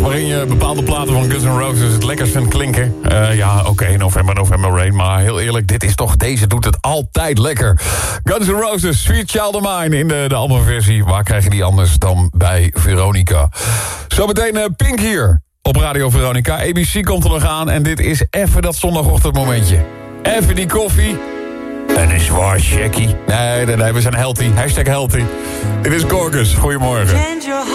Waarin je bepaalde platen van Guns N' Roses het lekkerst vindt klinken. Oké, November Rain. Maar heel eerlijk, deze doet het altijd lekker. Guns N' Roses, Sweet Child of Mine in de albumversie. Waar krijg je die anders dan bij Veronica? Zometeen Pink hier op Radio Veronica. ABC komt er nog aan en dit is even dat zondagochtendmomentje. Even die koffie. En een zwaar checkie. Nee, we zijn healthy. #healthy. Dit is Gorgus. Goedemorgen.